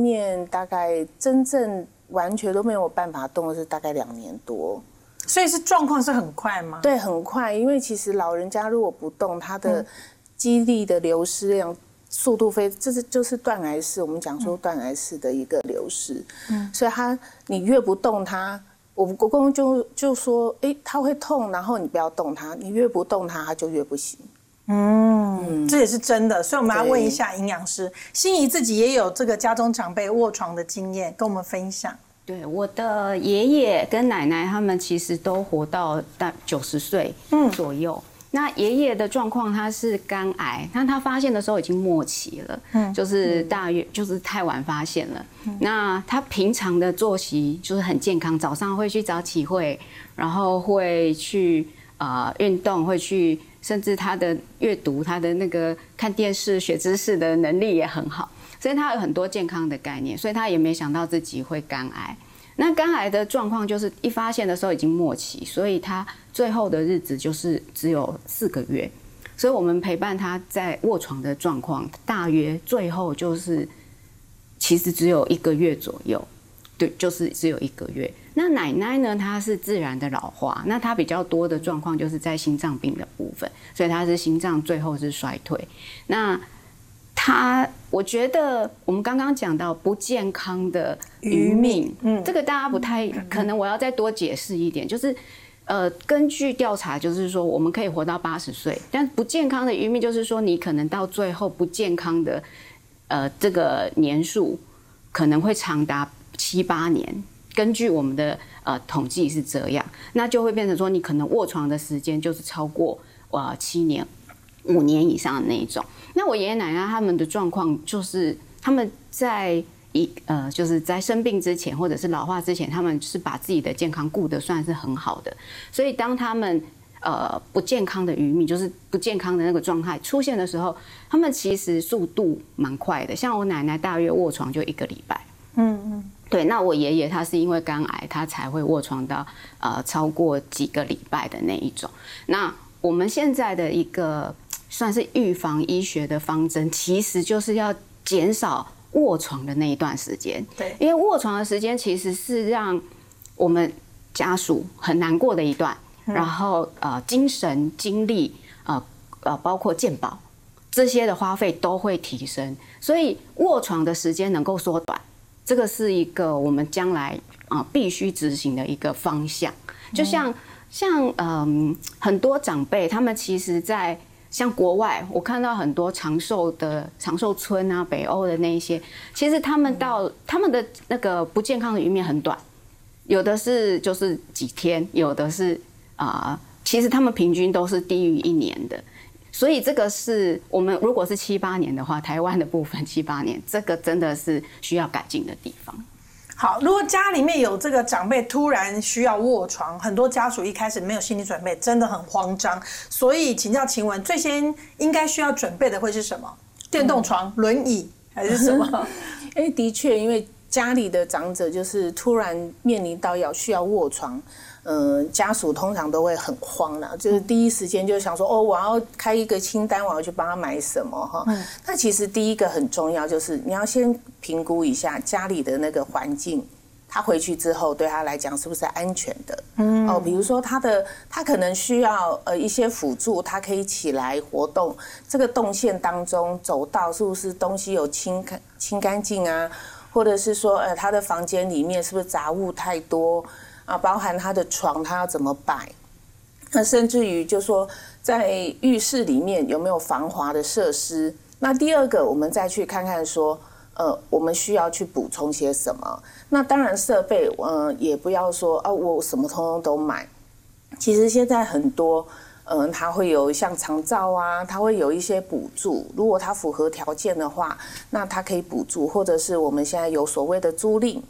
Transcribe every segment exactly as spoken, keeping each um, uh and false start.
面大概真正完全都没有办法动的是大概两年多。 所以是状况是很快吗？ 对，很快，因为其实老人家如果不动，他的肌力的流失量速度非，这是就是断崖式，我们讲说断崖式的一个流失。嗯，所以他你越不动他，我国公就就说，哎，他会痛，然后你不要动他，你越不动他，他就越不行。 嗯，这也是真的，所以我们要问一下营养师，心怡自己也有这个家中长辈卧床的经验，跟我们分享。 对，我的爷爷跟奶奶他们其实都活到大九十岁左右。嗯，那爷爷的状况他是肝癌，但他发现的时候已经末期了，嗯，就是大约就是太晚发现了。嗯，那他平常的作息就是很健康，早上会去早起会，然后会去呃运动，会去，甚至他的阅读、他的那个看电视、学知识的能力也很好。所以他有很多健康的概念，所以他也没想到自己会肝癌。那肝癌的状况就是一发现的时候已经末期，所以他最后的日子就是只有四个月。所以我们陪伴他在卧床的状况，大约最后就是其实只有一个月左右，对，就是只有一个月。那奶奶呢，她是自然的老化，那她比较多的状况就是在心脏病的部分，所以她是心脏最后是衰退。那他，我觉得我们刚刚讲到不健康的余命，嗯，这个大家不太可能，我要再多解释一点，就是，呃，根据调查，就是说我们可以活到八十岁，但不健康的余命就是说你可能到最后不健康的，呃，这个年数可能会长达七八年，根据我们的呃统计是这样，那就会变成说你可能卧床的时间就是超过呃七年。五年以上的那一种。那我爷爷奶奶他们的状况就是他们在一呃就是在生病之前或者是老化之前，他们是把自己的健康顾得算是很好的。所以当他们呃不健康的余命，就是不健康的那个状态出现的时候，他们其实速度蛮快的。像我奶奶大约卧床就一个礼拜。嗯嗯。对，那我爷爷他是因为肝癌，他才会卧床到呃超过几个礼拜的那一种。那我们现在的一个算是预防医学的方针，其实就是要减少卧床的那一段时间。对，因为卧床的时间其实是让我们家属很难过的一段，嗯、然后呃精神精力呃呃包括健保这些的花费都会提升，所以卧床的时间能够缩短，这个是一个我们将来啊、呃、必须执行的一个方向。就像、嗯、像嗯很多长辈，他们其实在像国外，我看到很多长寿的长寿村啊，北欧的那一些，其实他们到他们的那个不健康的余命很短，有的是就是几天，有的是啊、呃，其实他们平均都是低于一年的。所以这个是我们如果是七八年的话，台湾的部分七八年，这个真的是需要改进的地方。 好，如果家里面有这个长辈突然需要卧床，很多家属一开始没有心理准备，真的很慌张。所以请教晴雯，最先应该需要准备的会是什么？电动床、轮椅还是什么？ 哎，的确，因为家里的长者就是突然面临到要需要卧床。呃，家属通常都会很慌啦，就是第一时间就想说，哦，我要开一个清单，我要去帮他买什么哈。嗯、那其实第一个很重要，就是你要先评估一下家里的那个环境，他回去之后对他来讲是不是安全的。嗯，哦，比如说他的他可能需要呃一些辅助，他可以起来活动，这个动线当中走道是不是东西有清清干净啊？或者是说，呃，他的房间里面是不是杂物太多？啊，包含他的床，他要怎么摆？那甚至于就说，在浴室里面有没有防滑的设施？那第二个，我们再去看看说，呃，我们需要去补充些什么？那当然设备，呃，也不要说啊，我什么通通都买。其实现在很多，嗯、呃，它会有像长照啊，它会有一些补助。如果它符合条件的话，那它可以补助，或者是我们现在有所谓的租赁。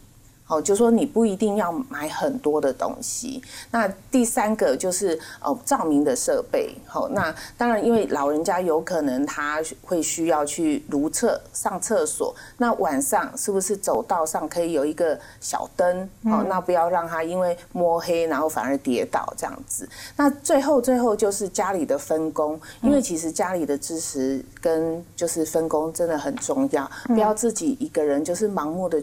哦，就说你不一定要买很多的东西。那第三个就是哦，照明的设备。好、哦，那当然，因为老人家有可能他会需要去如厕、上厕所，那晚上是不是走道上可以有一个小灯？哦，嗯、那不要让他因为摸黑，然后反而跌倒这样子。那最后最后就是家里的分工，因为其实家里的支持跟就是分工真的很重要，不要自己一个人就是盲目的